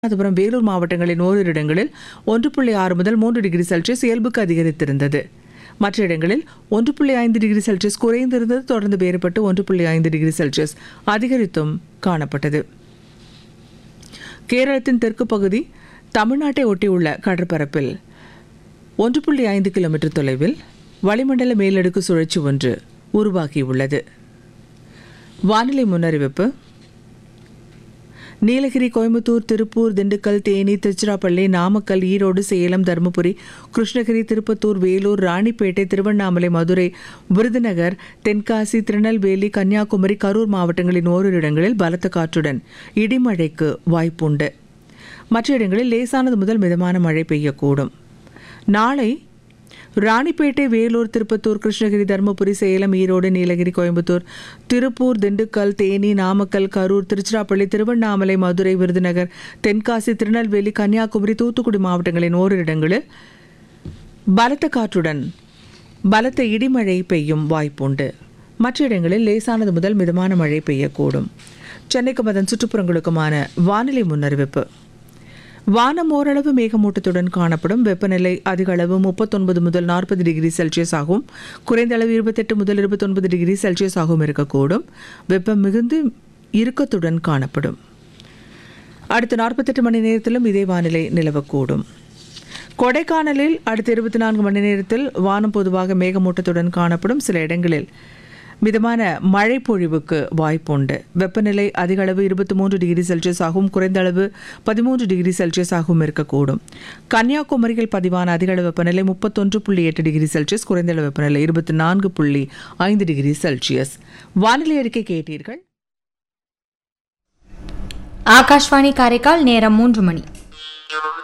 ராமநாதபுரம், வேலூர் மாவட்டங்களின் ஓரிரு இடங்களில் 1.6 முதல் 3 டிகிரி செல்சியஸ் இயல்புக்கு அதிகரித்திருந்தது. மற்ற இடங்களில் 1.5 டிகிரி செல்சியஸ் குறைந்திருந்தது. தொடர்ந்து வேறுபட்டு 1.5 டிகிரி செல்சியஸ் அதிகரித்தும் காணப்பட்டது. கேரளத்தின் தெற்கு பகுதி தமிழ்நாட்டை ஒட்டியுள்ள கடற்பரப்பில் 1.5 கிலோமீட்டர் தொலைவில் வளிமண்டல மேலடுக்கு சுழற்சி ஒன்று உருவாகியுள்ளது. வானிலை முன்னறிவிப்பு. நீலகிரி, கோயம்புத்தூர், திருப்பூர், திண்டுக்கல், தேனி, திருச்சிராப்பள்ளி, நாமக்கல், ஈரோடு, சேலம், தருமபுரி, கிருஷ்ணகிரி, திருப்பத்தூர், வேலூர், ராணிப்பேட்டை, திருவண்ணாமலை, மதுரை, விருதுநகர், தென்காசி, திருநெல்வேலி, கன்னியாகுமரி, கரூர் மாவட்டங்களின் ஓரிரு இடங்களில் பலத்த காற்றுடன் இடிமழைக்கு வாய்ப்புண்டு. மற்ற இடங்களில் லேசானது முதல் மிதமான மழை பெய்யக்கூடும். நாளை ராணிப்பேட்டை, வேலூர், திருப்பத்தூர், கிருஷ்ணகிரி, தருமபுரி, சேலம், ஈரோடு, நீலகிரி, கோயம்புத்தூர், திருப்பூர், திண்டுக்கல், தேனி, நாமக்கல், கரூர், திருச்சிராப்பள்ளி, திருவண்ணாமலை, மதுரை, விருதுநகர், தென்காசி, திருநெல்வேலி, கன்னியாகுமரி, தூத்துக்குடி மாவட்டங்களின் ஓரிரு இடங்களில் பலத்த காற்றுடன் பலத்த இடிமழை பெய்யும் வாய்ப்புண்டு. மற்ற இடங்களில் லேசானது முதல் மிதமான மழை பெய்யக்கூடும். சென்னைக்கும் அதன் சுற்றுப்புறங்களுக்குமான வானிலை முன்னறிவிப்பு. வானம் ஓரளவு மேகமூட்டத்துடன் காணப்படும். வெப்பநிலை அதிக அளவு 39 முதல் 40 டிகிரி செல்சியஸ் ஆகும். குறைந்த அளவு 28 முதல் 29 டிகிரி செல்சியஸ் ஆகவும் இருக்கக்கூடும். வெப்பம் மிகுந்து இறுக்கத்துடன் காணப்படும். அடுத்த 48 மணி நேரத்திலும் இதே வானிலை நிலவக்கூடும். கொடைக்கானலில் அடுத்த 24 மணி நேரத்தில் வானம் பொதுவாக மேகமூட்டத்துடன் காணப்படும். சில இடங்களில் மிதமான மழை பொழிவுக்கு வாய்ப்புண்டு. வெப்பநிலை அதிக அளவு 23 டிகிரி செல்சியஸ் ஆகும். குறைந்த அளவு 13 டிகிரி செல்சியஸ் ஆகவும் இருக்கக்கூடும். கன்னியாகுமரியில் பதிவான அதிக அளவு வெப்பநிலை 31.8 டிகிரி செல்சியஸ். குறைந்த அளவு வெப்பநிலை 24.5 டிகிரி செல்சியஸ். வானிலை அறிக்கை கேட்டீர்கள். ஆகாஷ்வாணி காரைக்கால். நேரம் 3 மணி.